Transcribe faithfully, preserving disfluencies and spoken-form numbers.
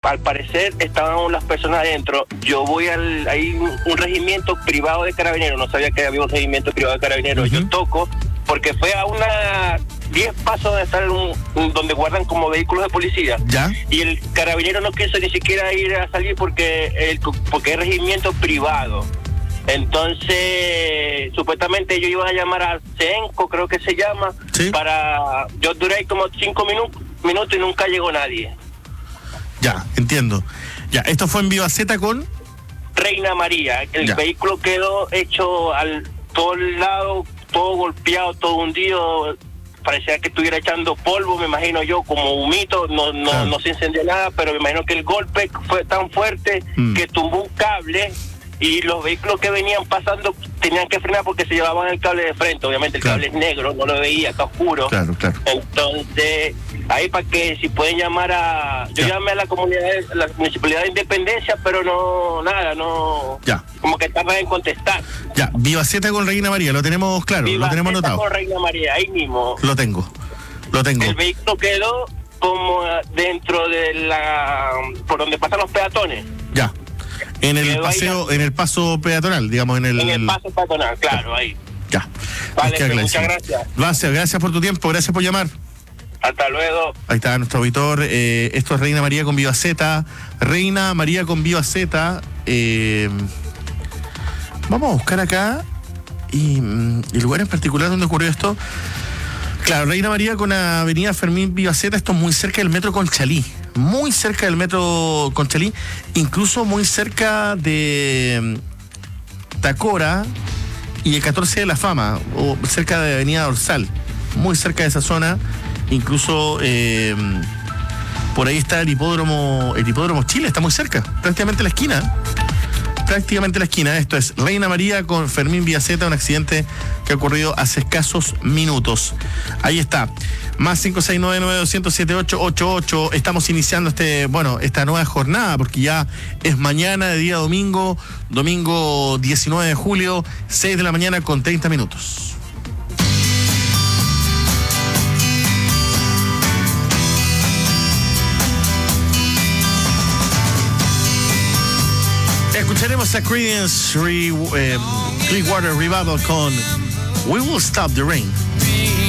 al parecer estaban las personas adentro. Yo voy al, hay un, un regimiento privado de carabineros, no sabía que había un regimiento privado de carabineros. Uh-huh. Yo toco, porque fue a una diez pasos de estar un, un, donde guardan como vehículos de policía. ¿Ya? Y el carabinero no quiso ni siquiera ir a salir porque el, porque es regimiento privado. Entonces, supuestamente ellos iban a llamar a CENCO, creo que se llama, ¿sí? Para... Yo duré ahí como cinco minutos, minutos y nunca llegó nadie. Ya, entiendo. Ya, esto fue en Viva Zeta con... Reina María. El ya. Vehículo quedó hecho al todo el lado, todo golpeado, todo hundido. Parecía que estuviera echando polvo, me imagino yo, como humito. No, no, claro. no se incendió nada, pero me imagino que el golpe fue tan fuerte mm. que tumbó un cable. Y los vehículos que venían pasando tenían que frenar porque se llevaban el cable de frente. Obviamente el claro. cable es negro, no lo veía, está oscuro. Claro, claro. Entonces, ahí para que si pueden llamar a... Yo ya. llamé a la comunidad, a la Municipalidad de Independencia, pero no, nada, no... Ya. Como que tarda en contestar. Ya, Viva Zeta con Reina María, lo tenemos claro, Viva lo tenemos Zeta anotado. con Reina María, ahí mismo. Lo tengo, lo tengo. El vehículo quedó como dentro de la... por donde pasan los peatones. Ya. En el Quedó paseo, ahí, en el paso peatonal, digamos, en el... En el paso peatonal, claro, ahí. Ya. Vale, pues, muchas gracias. Gracias, gracias por tu tiempo, gracias por llamar. Hasta luego. Ahí está nuestro auditor, eh, esto es Reina María con Viva Zeta. Reina María con Viva Zeta. Eh, vamos a buscar acá, y el lugar en particular donde ocurrió esto. Claro, Reina María con Avenida Fermín Viva Zeta, esto es muy cerca del metro Conchalí. Muy cerca del metro Conchalí, incluso muy cerca de Tacora y el catorce de la Fama, o cerca de Avenida Dorsal, muy cerca de esa zona. Incluso eh, por ahí está el hipódromo, el hipódromo Chile, está muy cerca, prácticamente la esquina. Prácticamente la esquina. Esto es Reina María con Fermín Viva Zeta, un accidente que ha ocurrido hace escasos minutos. Ahí está. Más cinco seis nueve nueve dos cero cero siete ocho ocho ocho. Estamos iniciando este, bueno, esta nueva jornada, porque ya es mañana de día domingo, domingo diecinueve de julio, seis de la mañana con treinta minutos. Escucharemos a Creedence Re, eh, Clearwater Revival con We Will Stop the Rain.